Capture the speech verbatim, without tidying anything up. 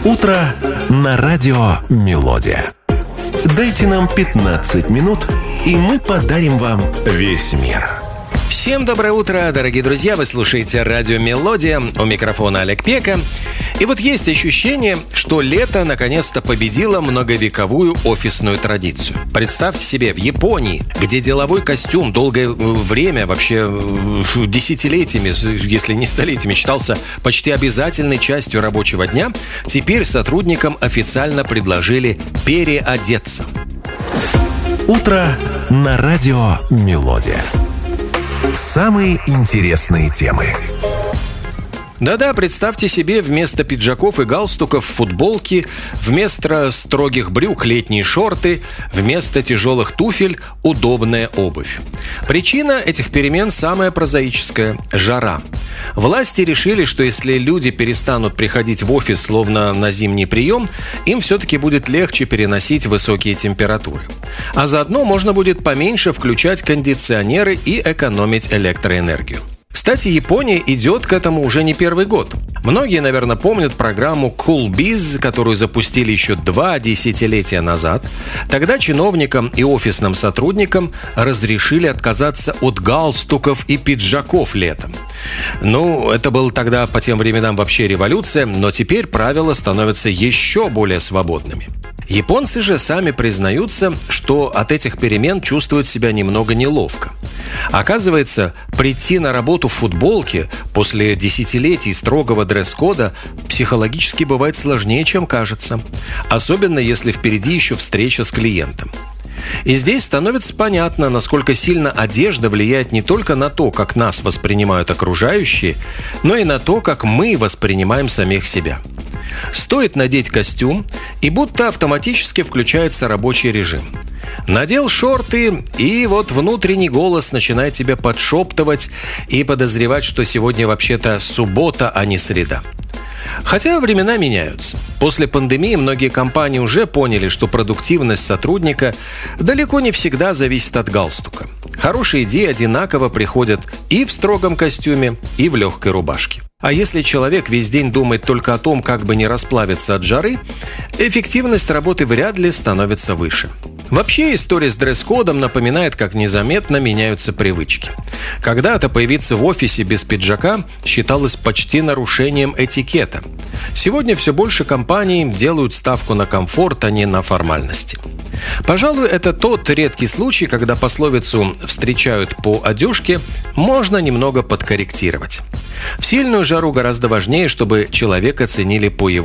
Утро на радио «Мелодия». Дайте нам пятнадцать минут, и мы подарим вам весь мир. Всем доброе утро, дорогие друзья! Вы слушаете радио «Мелодия». У микрофона Олег Пека. И вот есть ощущение, что лето наконец-то победило многовековую офисную традицию. Представьте себе, в Японии, где деловой костюм долгое время, вообще десятилетиями, если не столетиями, считался почти обязательной частью рабочего дня, теперь сотрудникам официально предложили переодеться. Утро на радио «Мелодия». Самые интересные темы. Да-да, представьте себе, вместо пиджаков и галстуков футболки, вместо строгих брюк летние шорты, вместо тяжелых туфель удобная обувь. Причина этих перемен самая прозаическая – жара. Власти решили, что если люди перестанут приходить в офис словно на зимний прием, им все-таки будет легче переносить высокие температуры. А заодно можно будет поменьше включать кондиционеры и экономить электроэнергию. Кстати, Япония идет к этому уже не первый год. Многие, наверное, помнят программу Cool Biz, которую запустили еще два десятилетия назад. Тогда чиновникам и офисным сотрудникам разрешили отказаться от галстуков и пиджаков летом. Ну, это была тогда по тем временам вообще революция, но теперь правила становятся еще более свободными. Японцы же сами признаются, что от этих перемен чувствуют себя немного неловко. Оказывается, прийти на работу в футболке после десятилетий строгого дресс-кода психологически бывает сложнее, чем кажется. Особенно, если впереди еще встреча с клиентом. И здесь становится понятно, насколько сильно одежда влияет не только на то, как нас воспринимают окружающие, но и на то, как мы воспринимаем самих себя. Стоит надеть костюм, и будто автоматически включается рабочий режим. Надел шорты, и вот внутренний голос начинает тебя подшептывать и подозревать, что сегодня вообще-то суббота, а не среда. Хотя времена меняются. После пандемии многие компании уже поняли, что продуктивность сотрудника далеко не всегда зависит от галстука. Хорошие идеи одинаково приходят и в строгом костюме, и в легкой рубашке. А если человек весь день думает только о том, как бы не расплавиться от жары, эффективность работы вряд ли становится выше. Вообще история с дресс-кодом напоминает, как незаметно меняются привычки. Когда-то появиться в офисе без пиджака считалось почти нарушением этикета. Сегодня все больше компаний делают ставку на комфорт, а не на формальности. Пожалуй, это тот редкий случай, когда пословицу «встречают по одежке» можно немного подкорректировать. В сильную жару гораздо важнее, чтобы человека ценили по его